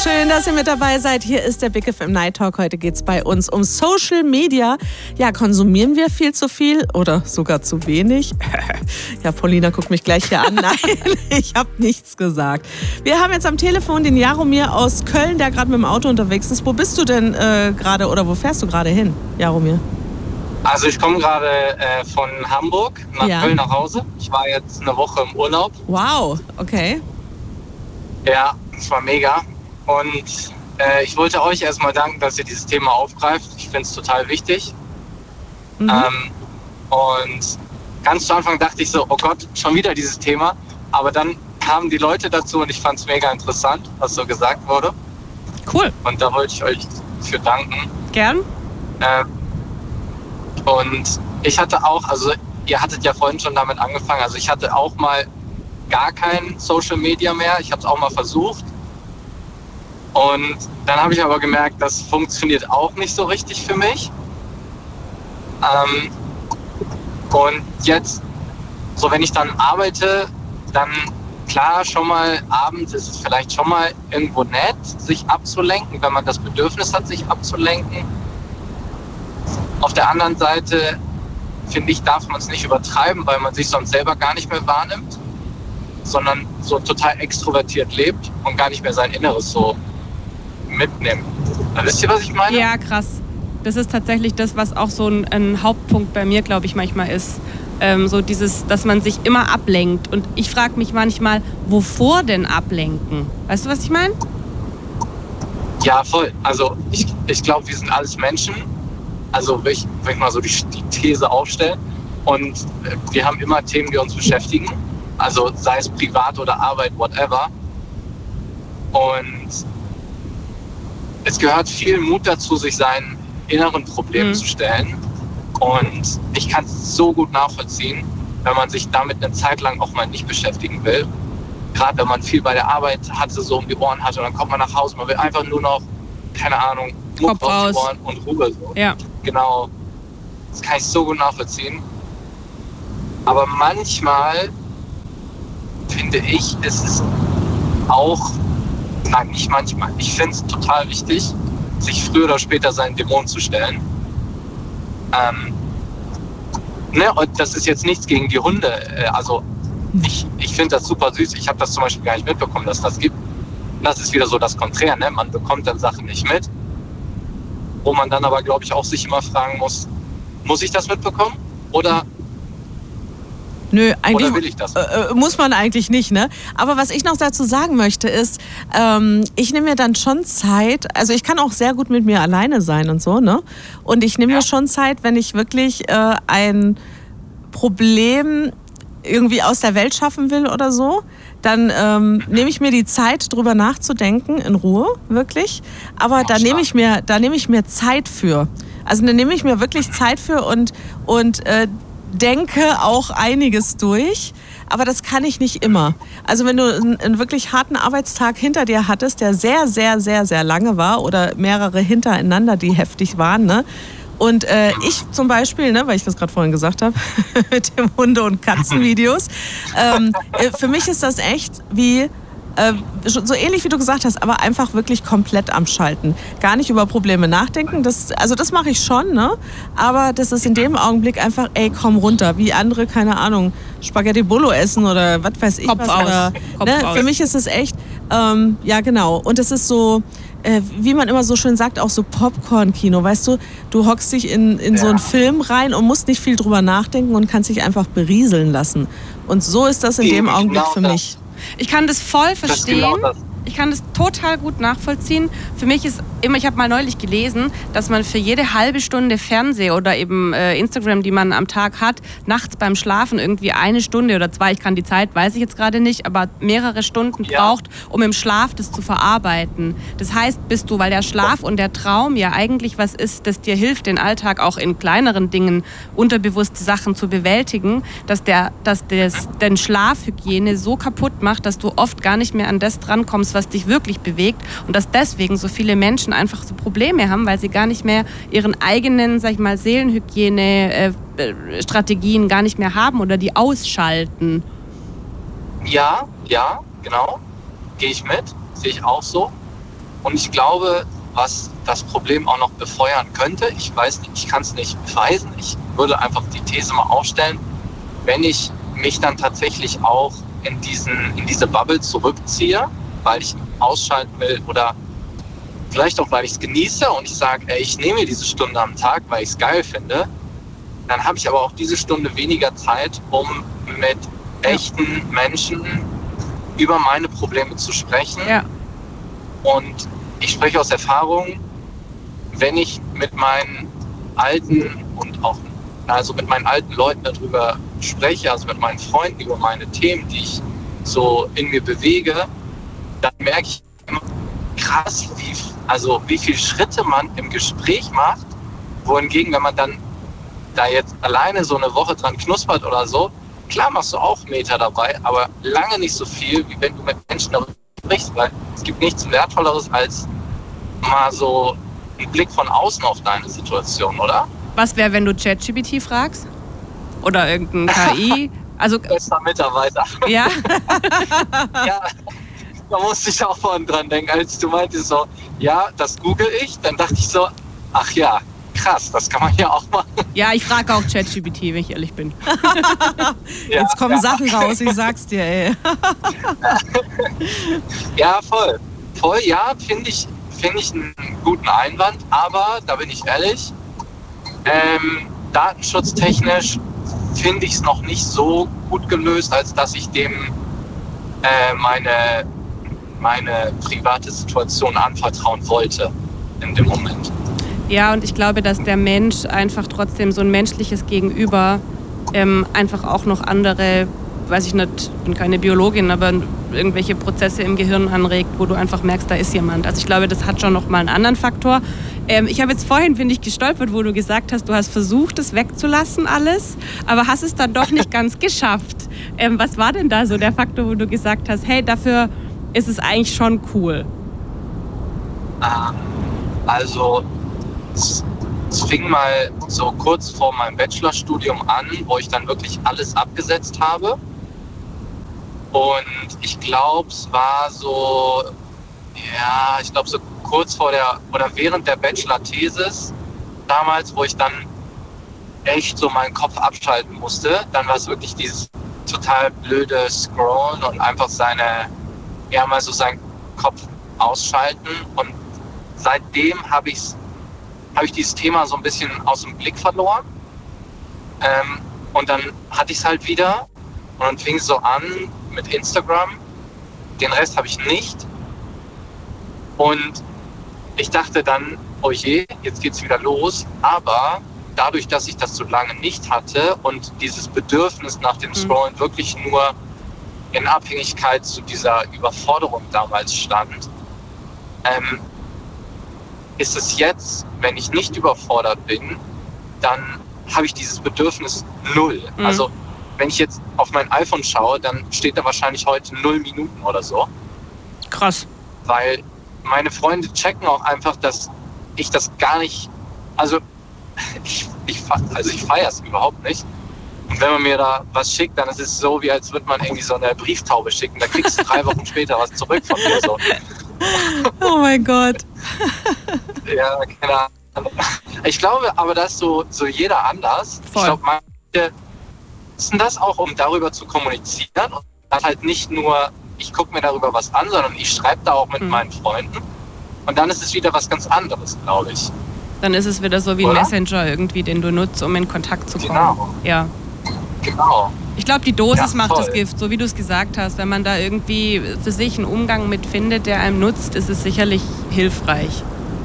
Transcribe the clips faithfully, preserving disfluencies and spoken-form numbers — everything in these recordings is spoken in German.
Schön, dass ihr mit dabei seid. Hier ist der Big F M Night Talk. Heute geht es bei uns um Social Media. Ja, konsumieren wir viel zu viel oder sogar zu wenig? Ja, Paulina guckt mich gleich hier an. Nein, ich habe nichts gesagt. Wir haben jetzt am Telefon den Jaromir aus Köln, der gerade mit dem Auto unterwegs ist. Wo bist du denn äh, gerade oder wo fährst du gerade hin, Jaromir? Also ich komme gerade äh, von Hamburg nach Ja. Köln nach Hause. Ich war jetzt eine Woche im Urlaub. Wow, okay. Ja, es war mega. Und äh, ich wollte euch erstmal danken, dass ihr dieses Thema aufgreift. Ich finde es total wichtig. Mhm. Ähm, und ganz zu Anfang dachte ich so, oh Gott, schon wieder dieses Thema. Aber dann kamen die Leute dazu und ich fand es mega interessant, was so gesagt wurde. Cool. Und da wollte ich euch für danken. Gern. Ähm, und ich hatte auch, also ihr hattet ja vorhin schon damit angefangen, also ich hatte auch mal gar kein Social Media mehr. Ich habe es auch mal versucht. Und dann habe ich aber gemerkt, das funktioniert auch nicht so richtig für mich. Ähm, und jetzt, so wenn ich dann arbeite, dann klar, schon mal abends ist es vielleicht schon mal irgendwo nett, sich abzulenken, wenn man das Bedürfnis hat, sich abzulenken. Auf der anderen Seite, finde ich, darf man es nicht übertreiben, weil man sich sonst selber gar nicht mehr wahrnimmt, sondern so total extrovertiert lebt und gar nicht mehr sein Inneres so mitnimmt. Wisst ihr, was ich meine? Ja, krass. Das ist tatsächlich das, was auch so ein, ein Hauptpunkt bei mir, glaube ich, manchmal ist. Ähm, so dieses, dass man sich immer ablenkt. Und ich frage mich manchmal, wovor denn ablenken? Weißt du, was ich meine? Ja, voll. Also ich, ich glaube, wir sind alles Menschen. Also will ich, will ich mal so die, die These aufstellen. Und äh, wir haben immer Themen, die uns beschäftigen. Also sei es privat oder Arbeit, whatever. Und es gehört viel Mut dazu, sich seinen inneren Problemen Mhm. zu stellen. Und ich kann es so gut nachvollziehen, wenn man sich damit eine Zeit lang auch mal nicht beschäftigen will. Gerade wenn man viel bei der Arbeit hatte, so um die Ohren hatte, und dann kommt man nach Hause, man will einfach nur noch, keine Ahnung, Muck Kopf auf die aus. Ohren und Ruhe. So. Ja. Genau. Das kann ich so gut nachvollziehen. Aber manchmal finde ich, es ist auch, nein, nicht manchmal, ich finde es total wichtig, sich früher oder später seinen Dämonen zu stellen. Ähm, ne, und das ist jetzt nichts gegen die Hunde. Äh, also ich, ich finde das super süß. Ich habe das zum Beispiel gar nicht mitbekommen, dass das gibt. Das ist wieder so das Konträr, ne? Man bekommt dann Sachen nicht mit. Wo man dann aber, glaube ich, auch sich immer fragen muss, muss ich das mitbekommen? Oder, Nö, eigentlich oder will ich das? äh, muss man eigentlich nicht, ne? Aber was ich noch dazu sagen möchte ist, ähm, ich nehme mir dann schon Zeit, also ich kann auch sehr gut mit mir alleine sein und so, ne? Und ich nehme Ja. mir schon Zeit, wenn ich wirklich äh, ein Problem irgendwie aus der Welt schaffen will oder so, dann ähm, nehme ich mir die Zeit, drüber nachzudenken, in Ruhe, wirklich. Aber da nehme ich mir, da nehme ich mir Zeit für. Also da nehme ich mir wirklich Zeit für und, und äh, denke auch einiges durch, aber das kann ich nicht immer. Also wenn du einen, einen wirklich harten Arbeitstag hinter dir hattest, der sehr, sehr, sehr, sehr lange war oder mehrere hintereinander, die heftig waren, ne? Und äh, ich zum Beispiel, ne, weil ich das gerade vorhin gesagt habe, mit dem Hunde- und Katzenvideos, ähm, äh, für mich ist das echt wie, äh, so ähnlich wie du gesagt hast, aber einfach wirklich komplett am Schalten. Gar nicht über Probleme nachdenken, das, also das mache ich schon, ne? Aber das ist in dem Augenblick einfach, ey, komm runter, wie andere, keine Ahnung, Spaghetti Bolo essen oder was weiß ich Kopf was. aus. Oder, Kopf ne? aus. Für mich ist es echt, ähm, ja genau, und es ist so, äh, wie man immer so schön sagt, auch so Popcorn-Kino, weißt du, du hockst dich in, in so einen Film rein und musst nicht viel drüber nachdenken und kannst dich einfach berieseln lassen. Und so ist das in Eben, dem Augenblick genau für das. mich. Ich kann das voll Das ist verstehen. genau das. Ich kann das total gut nachvollziehen. Für mich ist immer, ich habe mal neulich gelesen, dass man für jede halbe Stunde Fernseh oder eben äh, Instagram, die man am Tag hat, nachts beim Schlafen irgendwie eine Stunde oder zwei, ich kann die Zeit, weiß ich jetzt gerade nicht, aber mehrere Stunden Ja. braucht, um im Schlaf das zu verarbeiten. Das heißt, bist du, weil der Schlaf und der Traum ja eigentlich was ist, das dir hilft, den Alltag auch in kleineren Dingen unterbewusste Sachen zu bewältigen, dass der, dass das, den Schlafhygiene so kaputt macht, dass du oft gar nicht mehr an das drankommst, was dich wirklich bewegt und dass deswegen so viele Menschen einfach so Probleme haben, weil sie gar nicht mehr ihren eigenen, sag ich mal, Seelenhygiene-Strategien gar nicht mehr haben oder die ausschalten. Ja, ja, genau. Gehe ich mit. Sehe ich auch so. Und ich glaube, was das Problem auch noch befeuern könnte, ich weiß nicht, ich kann es nicht beweisen, ich würde einfach die These mal aufstellen, wenn ich mich dann tatsächlich auch in, diesen, in diese Bubble zurückziehe, weil ich ausschalten will oder vielleicht auch, weil ich es genieße und ich sage, ey, ich nehme mir diese Stunde am Tag, weil ich es geil finde, dann habe ich aber auch diese Stunde weniger Zeit, um mit echten Menschen über meine Probleme zu sprechen. Ja. Und ich spreche aus Erfahrung, wenn ich mit meinen alten und auch also mit meinen alten Leuten darüber spreche, also mit meinen Freunden über meine Themen, die ich so in mir bewege, dann merke ich immer krass, wie, also wie viele Schritte man im Gespräch macht, wohingegen, wenn man dann da jetzt alleine so eine Woche dran knuspert oder so, klar machst du auch Meter dabei, aber lange nicht so viel, wie wenn du mit Menschen darüber sprichst, weil es gibt nichts Wertvolleres als mal so einen Blick von außen auf deine Situation, oder? Was wäre, wenn du ChatGPT fragst? Oder irgendein K I? Also, bester Mitarbeiter. Ja? Ja, da musste ich auch vorhin dran denken, als du meintest so, ja, das google ich, dann dachte ich so, ach ja, krass, das kann man ja auch machen. Ja, ich frage auch ChatGPT, wenn ich ehrlich bin. Ja, Jetzt kommen ja. Sachen raus, ich sag's dir, ey. Ja, voll. Voll, ja, finde ich, finde ich einen guten Einwand, aber da bin ich ehrlich, ähm, datenschutztechnisch finde ich es noch nicht so gut gelöst, als dass ich dem äh, meine, meine private Situation anvertrauen wollte in dem Moment. Ja, und ich glaube, dass der Mensch einfach trotzdem so ein menschliches Gegenüber ähm, einfach auch noch andere, weiß ich nicht, bin keine Biologin, aber irgendwelche Prozesse im Gehirn anregt, wo du einfach merkst, da ist jemand. Also ich glaube, das hat schon noch mal einen anderen Faktor. Ähm, ich habe jetzt vorhin, finde ich, gestolpert, wo du gesagt hast, du hast versucht, es wegzulassen alles, aber hast es dann doch nicht ganz geschafft. Ähm, was war denn da so der Faktor, wo du gesagt hast, hey, dafür ist es eigentlich schon cool? Ähm, also es, es fing mal so kurz vor meinem Bachelorstudium an, wo ich dann wirklich alles abgesetzt habe. Und ich glaube, es war so, ja, ich glaube so kurz vor der oder während der Bachelor-Thesis damals, wo ich dann echt so meinen Kopf abschalten musste. Dann war es wirklich dieses total blöde Scrollen und einfach seine, ja, mal so seinen Kopf ausschalten. Und seitdem habe ich habe ich dieses Thema so ein bisschen aus dem Blick verloren. Ähm, und dann hatte ich es halt wieder und dann fing es so an mit Instagram. Den Rest habe ich nicht. Und ich dachte dann, oh je, jetzt geht's wieder los. Aber dadurch, dass ich das so lange nicht hatte und dieses Bedürfnis nach dem Scrollen mhm. wirklich nur in Abhängigkeit zu dieser Überforderung damals stand, ähm, ist es jetzt, wenn ich nicht überfordert bin, dann habe ich dieses Bedürfnis null. Mhm. Also wenn ich jetzt auf mein iPhone schaue, dann steht da wahrscheinlich heute null Minuten oder so. Krass. Weil meine Freunde checken auch einfach, dass ich das gar nicht, also ich, ich, also ich feiere es überhaupt nicht. Und wenn man mir da was schickt, dann ist es so, wie als würde man irgendwie so eine Brieftaube schicken. Da kriegst du drei Wochen später was zurück von mir. So. Oh mein Gott. Ja, keine Ahnung. Ich glaube aber, dass so, so jeder anders. Voll. Ich glaube, manche nutzen das auch, um darüber zu kommunizieren. Und dann halt nicht nur, ich gucke mir darüber was an, sondern ich schreibe da auch mit mhm. meinen Freunden. Und dann ist es wieder was ganz anderes, glaube ich. Dann ist es wieder so wie ein Oder? Messenger irgendwie, den du nutzt, um in Kontakt zu kommen. Genau. Ja. Genau. Ich glaube, die Dosis Ja, macht voll. das Gift, so wie du es gesagt hast. Wenn man da irgendwie für sich einen Umgang mit findet, der einem nutzt, ist es sicherlich hilfreich.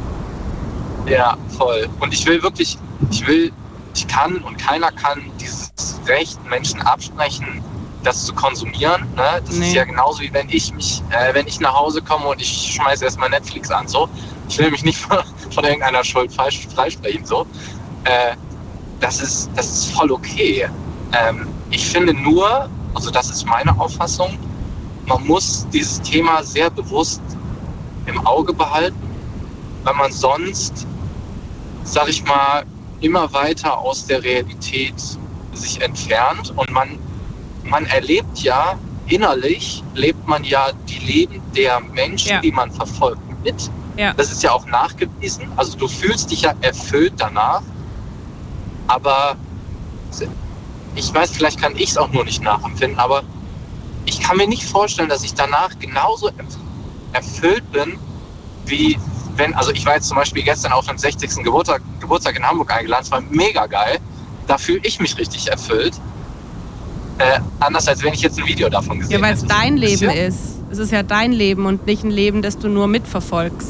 Ja, voll. Und ich will wirklich, ich will, ich kann und keiner kann dieses Recht Menschen absprechen, das zu konsumieren. Ne? Das Nee. ist ja genauso wie wenn ich mich, äh, wenn ich nach Hause komme und ich schmeiße erstmal Netflix an. So. Ich will mich nicht von, von irgendeiner Schuld freisprechen. So. Äh, das ist, das ist voll okay. Ähm, ich finde nur, also das ist meine Auffassung, man muss dieses Thema sehr bewusst im Auge behalten, weil man sonst, sag ich mal, immer weiter aus der Realität sich entfernt und man, man erlebt ja innerlich lebt man ja die Leben der Menschen, Ja. die man verfolgt, mit. Ja. Das ist ja auch nachgewiesen. Also du fühlst dich ja erfüllt danach. Aber ich weiß, vielleicht kann ich es auch nur nicht nachempfinden, aber ich kann mir nicht vorstellen, dass ich danach genauso erfüllt bin, wie wenn, also ich war jetzt zum Beispiel gestern auf den sechzigsten Geburtstag, Geburtstag in Hamburg eingeladen, es war mega geil. Da fühle ich mich richtig erfüllt. Äh, anders als wenn ich jetzt ein Video davon gesehen Ja, weil es hätte. dein Leben Ja. ist. Es ist ja dein Leben und nicht ein Leben, das du nur mitverfolgst.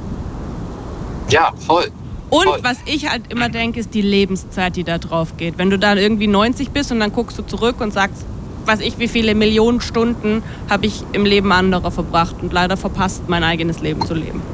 Ja, voll. Und Voll. was ich halt immer denke, ist die Lebenszeit, die da drauf geht. Wenn du dann irgendwie neunzig bist und dann guckst du zurück und sagst, weiß ich, wie viele Millionen Stunden habe ich im Leben anderer verbracht und leider verpasst, mein eigenes Leben zu leben.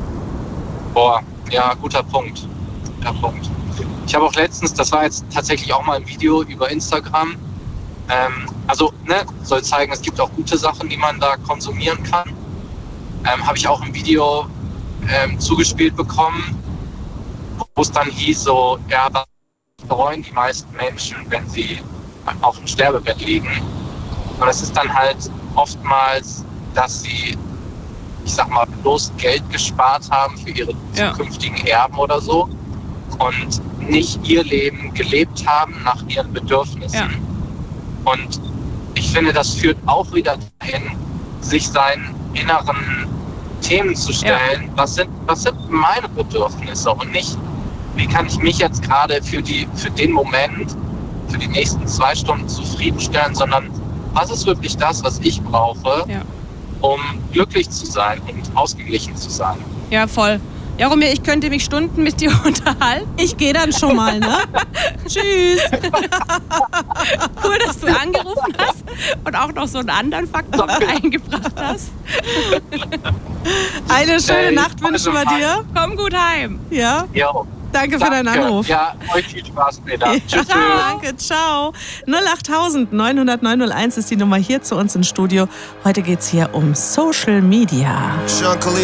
Boah, ja, guter Punkt. Guter Punkt. Ich habe auch letztens, das war jetzt tatsächlich auch mal ein Video über Instagram, ähm, also ne, soll zeigen, es gibt auch gute Sachen, die man da konsumieren kann. Ähm, habe ich auch ein Video ähm, zugespielt bekommen, wo es dann hieß, so, ja, was bereuen die meisten Menschen, wenn sie auf dem Sterbebett liegen. Und es ist dann halt oftmals, dass sie, ich sag mal, bloß Geld gespart haben für ihre Ja. zukünftigen Erben oder so und nicht ihr Leben gelebt haben nach ihren Bedürfnissen. Ja. Und ich finde, das führt auch wieder dahin, sich seinen inneren Themen zu stellen. Was sind, was sind meine Bedürfnisse und nicht, wie kann ich mich jetzt gerade für die, für den Moment, für die nächsten zwei Stunden zufriedenstellen, sondern was ist wirklich das, was ich brauche, Ja. um glücklich zu sein und ausgeglichen zu sein. Ja, voll. Jaromir, ich könnte mich Stunden mit dir unterhalten. Ich gehe dann schon mal, ne? Tschüss. Cool, dass du angerufen hast und auch noch so einen anderen Faktor eingebracht hast. Eine schöne Hey, Nacht wünschen wir dir. Komm gut heim. Ja, Jo, danke für deinen danke. Anruf. Ja, euch viel Spaß später. Ja, Tschüss. danke, ciao. null acht neun null null null eins ist die Nummer hier zu uns ins Studio. Heute geht's hier um Social Media. Sean Khalid.